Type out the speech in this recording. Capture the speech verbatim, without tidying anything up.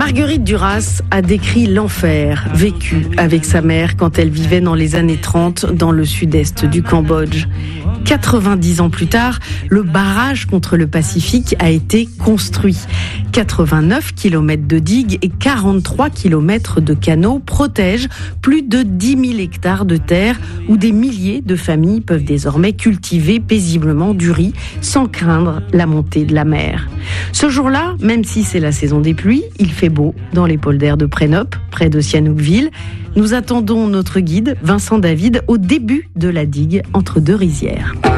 Marguerite Duras a décrit l'enfer vécu avec sa mère quand elle vivait dans les années trente dans le sud-est du Cambodge. quatre-vingt-dix ans plus tard, le barrage contre le Pacifique a été construit. quatre-vingt-neuf kilomètres de digues et quarante-trois kilomètres de canaux protègent plus de dix mille hectares de terre où des milliers de familles peuvent désormais cultiver paisiblement du riz sans craindre la montée de la mer. Ce jour-là, même si c'est la saison des pluies, il fait beau dans les polders de Prénop, près de Sihanoukville. Nous attendons notre guide, Vincent David, au début de la digue entre deux rizières.